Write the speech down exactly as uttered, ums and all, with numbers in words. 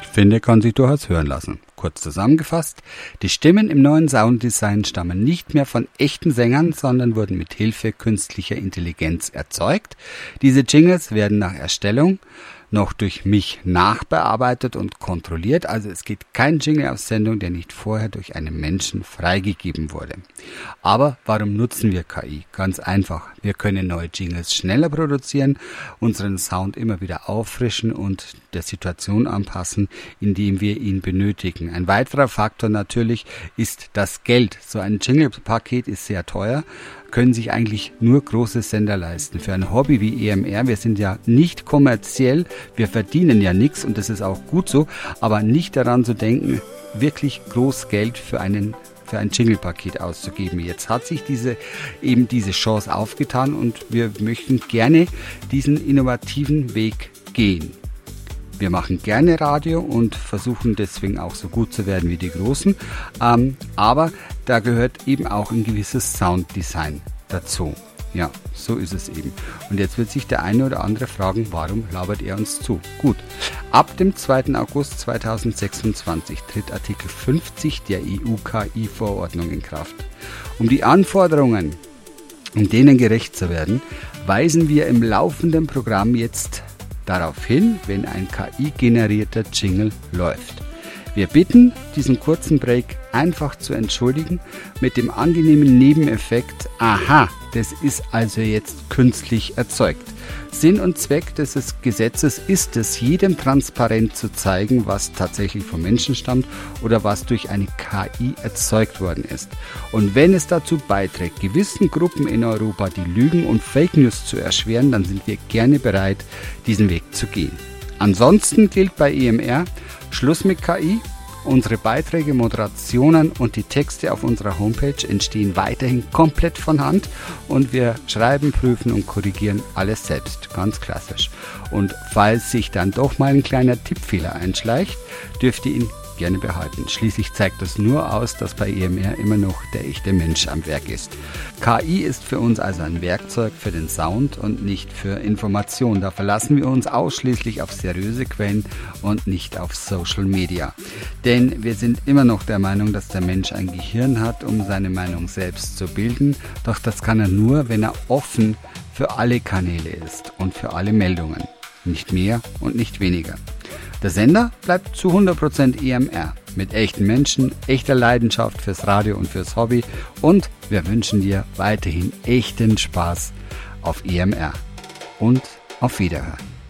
finde, kann sich durchaus hören lassen. Kurz zusammengefasst, die Stimmen im neuen Sounddesign stammen nicht mehr von echten Sängern, sondern wurden mit Hilfe künstlicher Intelligenz erzeugt. Diese Jingles werden nach Erstellung noch durch mich nachbearbeitet und kontrolliert. Also es geht kein Jingle auf Sendung, der nicht vorher durch einen Menschen freigegeben wurde. Aber warum nutzen wir K I? Ganz einfach. Wir können neue Jingles schneller produzieren, unseren Sound immer wieder auffrischen und der Situation anpassen, indem wir ihn benötigen. Ein weiterer Faktor natürlich ist das Geld. So ein Jingle-Paket ist sehr teuer, können sich eigentlich nur große Sender leisten. Für ein Hobby wie E M R, wir sind ja nicht kommerziell, wir verdienen ja nichts und das ist auch gut so, aber nicht daran zu denken, wirklich groß Geld für einen für ein Jingle-Paket auszugeben. Jetzt hat sich diese eben diese Chance aufgetan und wir möchten gerne diesen innovativen Weg gehen. Wir machen gerne Radio und versuchen deswegen auch so gut zu werden wie die Großen, ähm, aber da gehört eben auch ein gewisses Sounddesign dazu. Ja, so ist es eben. Und jetzt wird sich der eine oder andere fragen, warum labert er uns zu? Gut, ab dem zweiten August zweitausendsechsundzwanzig tritt Artikel fünfzig der E U-K I-Verordnung in Kraft. Um die Anforderungen, um denen gerecht zu werden, weisen wir im laufenden Programm jetzt darauf hin, wenn ein K I-generierter Jingle läuft. Wir bitten, diesen kurzen Break einfach zu entschuldigen mit dem angenehmen Nebeneffekt, aha, das ist also jetzt künstlich erzeugt. Sinn und Zweck dieses Gesetzes ist es, jedem transparent zu zeigen, was tatsächlich vom Menschen stammt oder was durch eine K I erzeugt worden ist. Und wenn es dazu beiträgt, gewissen Gruppen in Europa die Lügen und Fake News zu erschweren, dann sind wir gerne bereit, diesen Weg zu gehen. Ansonsten gilt bei E M R, Schluss mit K I. Unsere Beiträge, Moderationen und die Texte auf unserer Homepage entstehen weiterhin komplett von Hand und wir schreiben, prüfen und korrigieren alles selbst, ganz klassisch. Und falls sich dann doch mal ein kleiner Tippfehler einschleicht, dürft ihr ihn gerne behalten. Schließlich zeigt das nur aus, dass bei E M R immer noch der echte Mensch am Werk ist. K I ist für uns also ein Werkzeug für den Sound und nicht für Information. Da verlassen wir uns ausschließlich auf seriöse Quellen und nicht auf Social Media. Denn wir sind immer noch der Meinung, dass der Mensch ein Gehirn hat, um seine Meinung selbst zu bilden. Doch das kann er nur, wenn er offen für alle Kanäle ist und für alle Meldungen. Nicht mehr und nicht weniger. Der Sender bleibt zu hundert Prozent E M R mit echten Menschen, echter Leidenschaft fürs Radio und fürs Hobby und wir wünschen dir weiterhin echten Spaß auf E M R und auf Wiederhören.